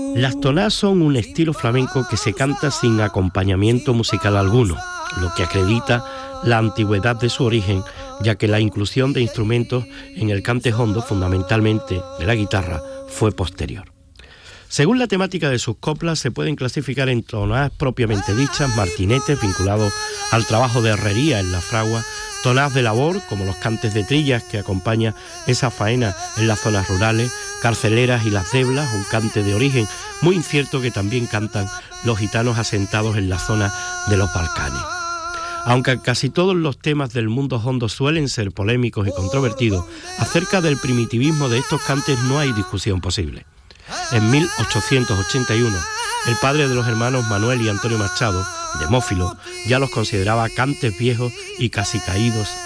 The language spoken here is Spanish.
Las tonás son un estilo flamenco que se canta sin acompañamiento musical alguno, lo que acredita la antigüedad de su origen, ya que la inclusión de instrumentos en el cante hondo, fundamentalmente de la guitarra, fue posterior. Según la temática de sus coplas, se pueden clasificar en tonás propiamente dichas, martinetes vinculados al trabajo de herrería en la fragua, tonás de labor, como los cantes de trillas que acompaña esa faena en las zonas rurales, carceleras y las deblas, un cante de origen muy incierto que también cantan los gitanos asentados en la zona de los Balcanes. Aunque casi todos los temas del mundo hondo suelen ser polémicos y controvertidos, acerca del primitivismo de estos cantes no hay discusión posible. En 1881, el padre de los hermanos Manuel y Antonio Machado, Demófilo, ya los consideraba cantes viejos y casi caídos